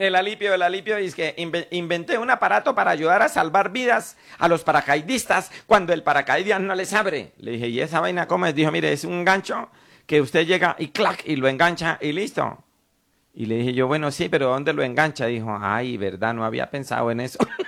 El alipio dice que inventé un aparato para ayudar a salvar vidas a los paracaidistas cuando el paracaídas no les abre. Le dije, ¿y esa vaina cómo es? Dijo, mire, es un gancho que usted llega y clac, y lo engancha y listo. Y le dije yo, bueno, sí, pero ¿dónde lo engancha? Dijo, ay, verdad, no había pensado en eso.